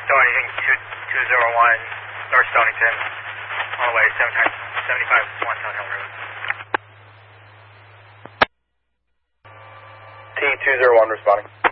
Stonington 201, North Stonington, all the way 75 Swantown Hill Road. T201 responding.